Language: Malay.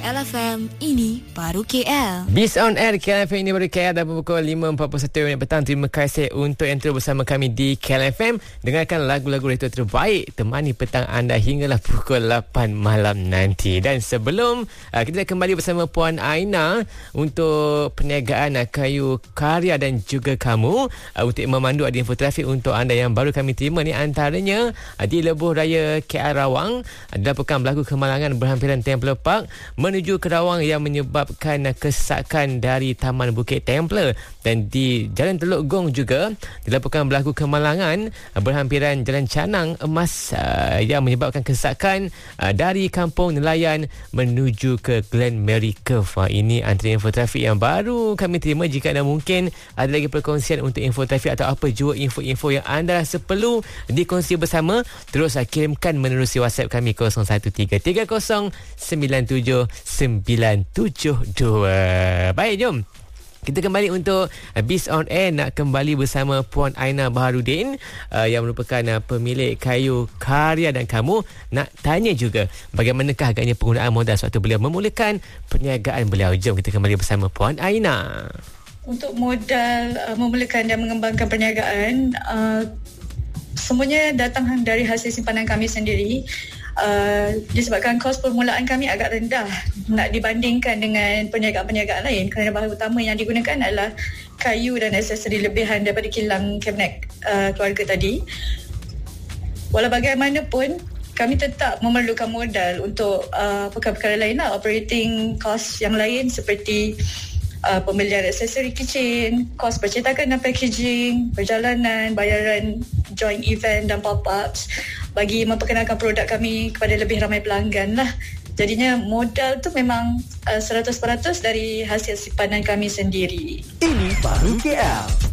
KLFM, ini baru KL. Bis on Air KLFM, ini baru KL. Dan pukul 5.41 petang. Terima kasih untuk yang terus bersama kami di KLFM. Dengarkan lagu-lagu retro terbaik, temani petang anda hinggalah pukul 8 malam nanti. Dan sebelum kita kembali bersama Puan Aina untuk perniagaan kayu karya dan juga kamu untuk memandu ada info trafik untuk anda yang baru kami terima ni, antaranya di Lebuh Raya KL Rawang dilaporkan berlaku kemalangan berhampiran Templer Park menuju ke Rawang yang menyebabkan kesesakan dari Taman Bukit Templer. Dan di Jalan Teluk Gong juga dilaporkan berlaku kemalangan berhampiran Jalan Canang Emas yang menyebabkan kesesakan dari Kampung Nelayan menuju ke Glen Mary Curve. Ini antara info trafik yang baru kami terima. Jika anda mungkin ada lagi perkongsian untuk info trafik atau apa jua info-info yang anda rasa perlu dikongsi bersama, terus kirimkan menerusi WhatsApp kami 01733097 972. Baik, jom kita kembali untuk Bis on Air. Nak kembali bersama Puan Aina Baharudin yang merupakan pemilik kayu karya dan kamu. Nak tanya juga bagaimanakah agaknya penggunaan modal sewaktu beliau memulakan perniagaan beliau. Jom kita kembali bersama Puan Aina. Untuk modal memulakan dan mengembangkan perniagaan, semuanya datang dari hasil simpanan kami sendiri. Disebabkan kos permulaan kami agak rendah nak dibandingkan dengan perniagaan-perniagaan lain, kerana bahan utama yang digunakan adalah kayu dan aksesori lebihan daripada kilang kabinet keluarga tadi. Walau bagaimanapun, kami tetap memerlukan modal untuk perkara-perkara lain lah, operating cost yang lain seperti pembelian aksesori kitchen, kos percetakan dan packaging, perjalanan, bayaran joint event dan pop-ups bagi memperkenalkan produk kami kepada lebih ramai pelanggan lah. Jadinya modal tu memang 100% dari hasil simpanan kami sendiri. Ini baru KL.